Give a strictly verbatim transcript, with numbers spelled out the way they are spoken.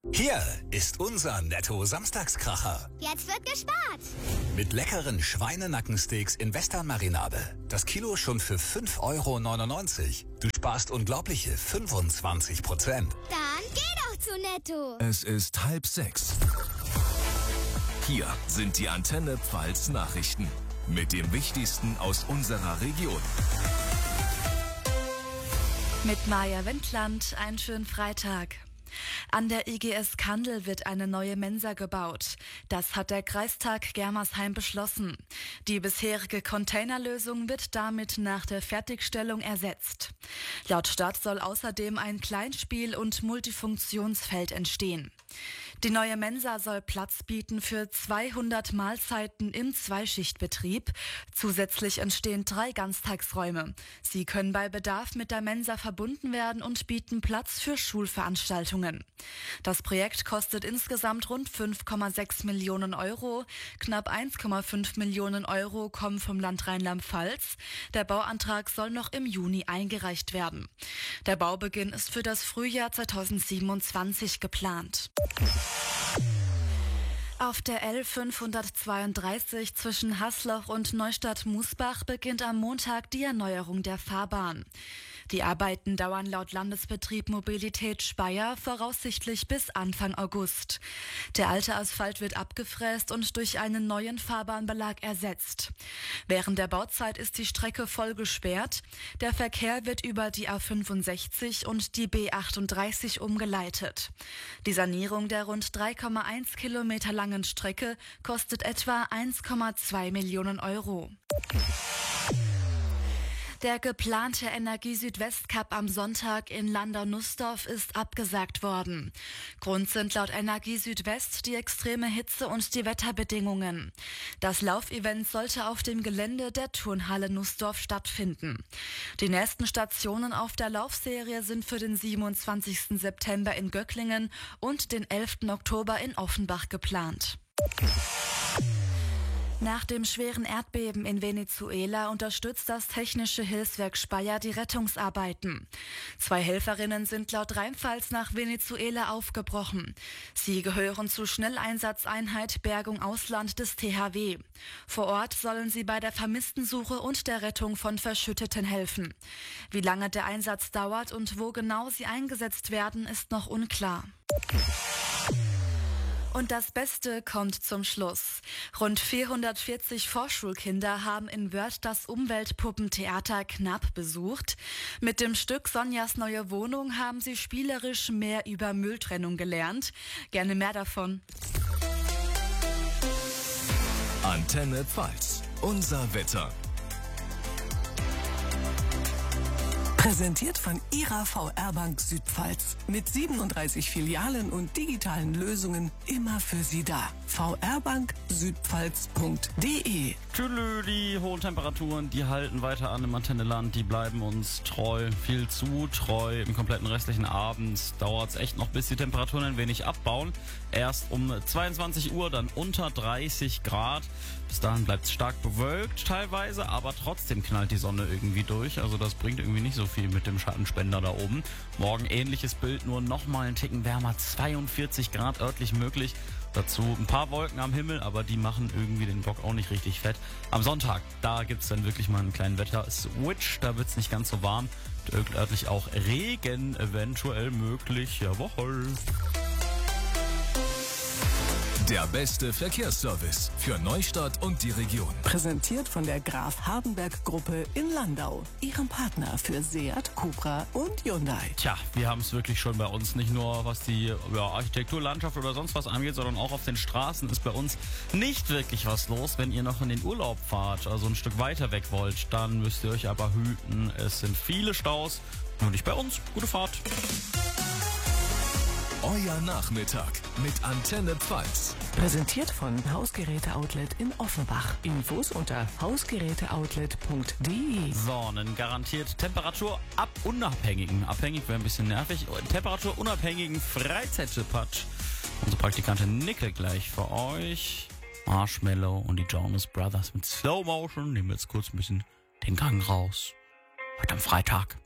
Hier ist unser Netto-Samstagskracher. Jetzt wird gespart. Mit leckeren Schweinenackensteaks in Western-Marinade. Das Kilo schon für fünf Euro neunundneunzig. Du sparst unglaubliche fünfundzwanzig Prozent. Dann geh doch zu Netto. Es ist halb sechs. Hier sind die Antenne Pfalz Nachrichten. Mit dem Wichtigsten aus unserer Region. Mit Maja Wendland, einen schönen Freitag. An der I G S Kandel wird eine neue Mensa gebaut. Das hat der Kreistag Germersheim beschlossen. Die bisherige Containerlösung wird damit nach der Fertigstellung ersetzt. Laut Stadt soll außerdem ein Kleinspiel- und Multifunktionsfeld entstehen. Die neue Mensa soll Platz bieten für zweihundert Mahlzeiten im Zweischichtbetrieb. Zusätzlich entstehen drei Ganztagsräume. Sie können bei Bedarf mit der Mensa verbunden werden und bieten Platz für Schulveranstaltungen. Das Projekt kostet insgesamt rund fünf Komma sechs Millionen Euro. Knapp eins Komma fünf Millionen Euro kommen vom Land Rheinland-Pfalz. Der Bauantrag soll noch im Juni eingereicht werden. Der Baubeginn ist für das Frühjahr zweitausendsiebenundzwanzig geplant. Auf der L fünfhundertzweiunddreißig zwischen Haßloch und Neustadt-Musbach beginnt am Montag die Erneuerung der Fahrbahn. Die Arbeiten dauern laut Landesbetrieb Mobilität Speyer voraussichtlich bis Anfang August. Der alte Asphalt wird abgefräst und durch einen neuen Fahrbahnbelag ersetzt. Während der Bauzeit ist die Strecke voll gesperrt. Der Verkehr wird über die A fünfundsechzig und die B achtunddreißig umgeleitet. Die Sanierung der rund drei Komma eins Kilometer langen Strecke kostet etwa eins Komma zwei Millionen Euro. Der geplante Energie-Südwest-Cup am Sonntag in Landau-Nussdorf ist abgesagt worden. Grund sind laut Energie Südwest die extreme Hitze und die Wetterbedingungen. Das Laufevent sollte auf dem Gelände der Turnhalle Nussdorf stattfinden. Die nächsten Stationen auf der Laufserie sind für den siebenundzwanzigsten September in Göcklingen und den elften Oktober in Offenbach geplant. Nach dem schweren Erdbeben in Venezuela unterstützt das Technische Hilfswerk Speyer die Rettungsarbeiten. Zwei Helferinnen sind laut Rheinpfalz nach Venezuela aufgebrochen. Sie gehören zur Schnelleinsatzeinheit Bergung Ausland des T H W. Vor Ort sollen sie bei der Vermisstensuche und der Rettung von Verschütteten helfen. Wie lange der Einsatz dauert und wo genau sie eingesetzt werden, ist noch unklar. Und das Beste kommt zum Schluss. Rund vierhundertvierzig Vorschulkinder haben in Wörth das Umweltpuppentheater knapp besucht. Mit dem Stück Sonjas neue Wohnung haben sie spielerisch mehr über Mülltrennung gelernt. Gerne mehr davon. Antenne Pfalz, unser Wetter. Präsentiert von Ihrer V R-Bank Südpfalz. Mit siebenunddreißig Filialen und digitalen Lösungen immer für Sie da. v r bank südpfalz punkt d e. Tschüss, die hohen Temperaturen, die halten weiter an im Antenneland, die bleiben uns treu, viel zu treu. Im kompletten restlichen Abend dauert es echt noch, bis die Temperaturen ein wenig abbauen. Erst um zweiundzwanzig Uhr dann unter dreißig Grad. Bis dahin bleibt es stark bewölkt teilweise, aber trotzdem knallt die Sonne irgendwie durch. Also das bringt irgendwie nicht so viel mit dem Schattenspender da oben. Morgen ähnliches Bild, nur nochmal einen Ticken wärmer, zweiundvierzig Grad örtlich möglich. Dazu ein paar Wolken am Himmel, aber die machen irgendwie den Bock auch nicht richtig fett. Am Sonntag, da gibt's dann wirklich mal einen kleinen Wetter-Switch, da wird's nicht ganz so warm. Örtlich auch Regen eventuell möglich. Jawohl. Der beste Verkehrsservice für Neustadt und die Region. Präsentiert von der Graf Hardenberg Gruppe in Landau. Ihrem Partner für Seat, Cupra und Hyundai. Tja, wir haben es wirklich schon bei uns. Nicht nur was die ja, Architektur, Landschaft oder sonst was angeht, sondern auch auf den Straßen ist bei uns nicht wirklich was los. Wenn ihr noch in den Urlaub fahrt, also ein Stück weiter weg wollt, dann müsst ihr euch aber hüten. Es sind viele Staus. Nur nicht bei uns. Gute Fahrt. Euer Nachmittag mit Antenne Pfalz. Präsentiert von Hausgeräte-Outlet in Offenbach. Infos unter hausgeräteoutlet punkt d e. Sonnen garantiert temperaturabunabhängigen, abhängig wäre ein bisschen nervig, temperaturunabhängigen Freizeitpatch. Unsere Praktikantin Nicke gleich für euch. Marshmallow und die Jonas Brothers mit Slow Motion. Nehmen wir jetzt kurz ein bisschen den Gang raus. Heute am Freitag.